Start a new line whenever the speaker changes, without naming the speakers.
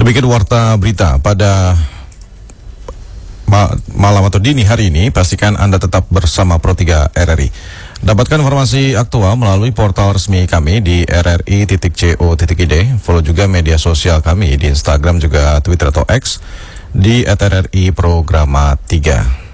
Demikian warta berita pada malam atau dini hari ini. Pastikan Anda tetap bersama Pro3 RRI. Dapatkan informasi aktual melalui portal resmi kami di rri.co.id. Follow juga media sosial kami di Instagram juga Twitter atau X di @RRI Programa 3.